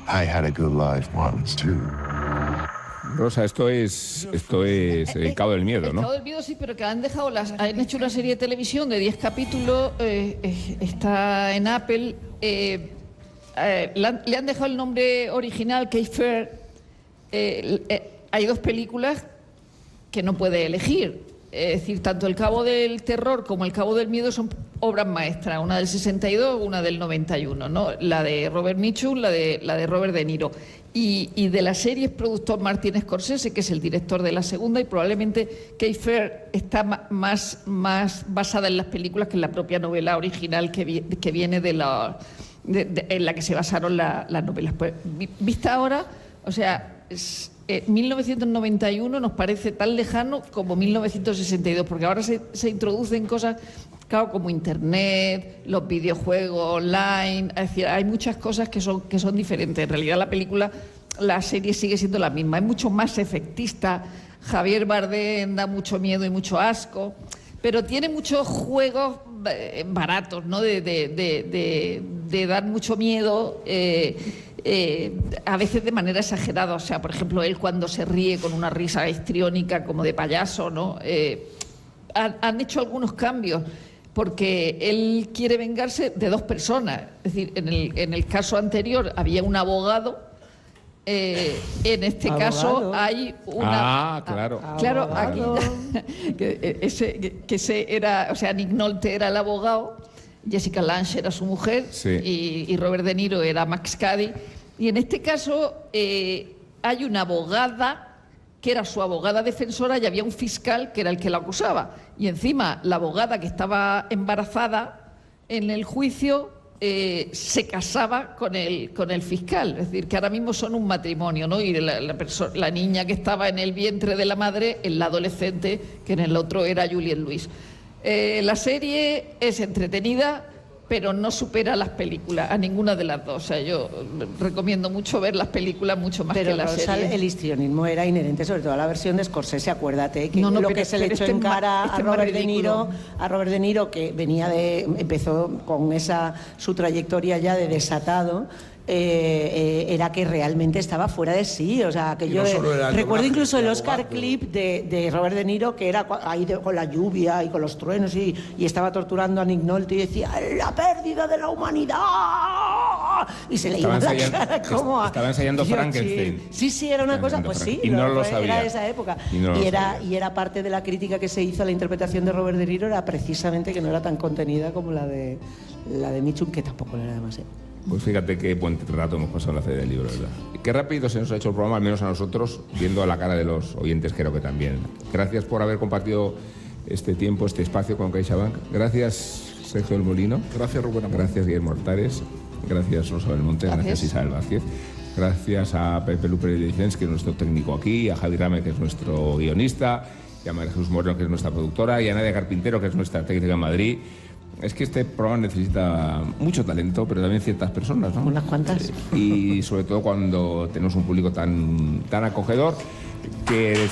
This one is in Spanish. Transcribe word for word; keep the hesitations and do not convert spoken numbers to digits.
I had a good life once, too. Rosa, esto es esto es El Cabo del Miedo, El ¿no? Cabo del Miedo sí, pero que han dejado las, han hecho una serie de televisión de diez capítulos, eh, eh, está en Apple, eh, eh, le, han, le han dejado el nombre original, Kate Fair. Eh, eh, hay dos películas que no puede elegir, es decir, tanto El Cabo del Terror como El Cabo del Miedo son obras maestras, una del sesenta y dos, una del noventa y uno, ¿no? La de Robert Mitchum, la de, la de Robert De Niro. Y, y de la serie es productor Martin Scorsese, que es el director de la segunda, y probablemente Kate Fair está más, más basada en las películas que en la propia novela original que, vi, que viene de la, de, de, en la que se basaron la, las novelas. Pues, vista ahora, o sea, es, eh, mil novecientos noventa y uno nos parece tan lejano como mil novecientos sesenta y dos, porque ahora se, se introducen cosas, claro, como internet, los videojuegos online, es decir, hay muchas cosas que son, que son diferentes. En realidad la película, la serie sigue siendo la misma, es mucho más efectista. Javier Bardem da mucho miedo y mucho asco, pero tiene muchos juegos baratos, ¿no? De, de, de, de, de dar mucho miedo, eh, eh, a veces de manera exagerada. O sea, por ejemplo, él cuando se ríe con una risa histriónica como de payaso, ¿no? Eh, han, han hecho algunos cambios, porque él quiere vengarse de dos personas. Es decir, en el, en el caso anterior había un abogado, eh, en este ¿Abogado? caso hay una... Ah, claro. Ah, claro, aquí, que ese, que ese era, o sea, Nick Nolte era el abogado, Jessica Lange era su mujer, sí. y, y Robert De Niro era Max Cady. Y en este caso eh, hay una abogada que era su abogada defensora, y había un fiscal que era el que la acusaba. Y encima la abogada, que estaba embarazada en el juicio, eh, se casaba con el, con el fiscal. Es decir, que ahora mismo son un matrimonio, ¿no? Y la, la, la niña que estaba en el vientre de la madre, en la adolescente, que en el otro era Juliette Lewis. Eh, la serie es entretenida, pero no supera las películas, a ninguna de las dos. O sea, yo recomiendo mucho ver las películas mucho más pero que las series. El histrionismo era inherente, sobre todo a la versión de Scorsese, acuérdate, que no, no, lo pero, que se le echó este en cara este a Robert De Niro, a Robert De Niro, que venía de, empezó con esa su trayectoria ya de desatado. Eh, eh, era que realmente estaba fuera de sí, o sea, que y yo no eh, recuerdo incluso el Oscar abogado. clip de, de Robert De Niro, que era ahí de, con la lluvia y con los truenos, y, y estaba torturando a Nick Nolte y decía la pérdida de la humanidad, y se le iba la cara como a, estaba ensayando yo, Frankenstein. Sí, sí, era una cosa, pues sí, y no lo, lo sabía. Era esa época, y, no y era y era parte de la crítica que se hizo a la interpretación de Robert De Niro, era precisamente que no era tan contenida como la de la de Mitchum, que tampoco era demasiado. Pues fíjate qué buen rato hemos pasado en la Feria del Libro, ¿verdad? Qué rápido se nos ha hecho el programa, al menos a nosotros, viendo a la cara de los oyentes, creo que también. Gracias por haber compartido este tiempo, este espacio con CaixaBank. Gracias, Sergio del Molino. Gracias, Rubén. Gracias, Guillermo Hortares. Gracias, Rosa Belmonte. Gracias, gracias Isabel Vázquez. Gracias a Pepe Luper de Licens, que es nuestro técnico aquí, a Javi Rame, que es nuestro guionista, y a María Jesús Moreno, que es nuestra productora, y a Nadia Carpintero, que es nuestra técnica en Madrid. Es que este programa necesita mucho talento, pero también ciertas personas, ¿no? Unas cuantas. Y sobre todo cuando tenemos un público tan, tan acogedor, que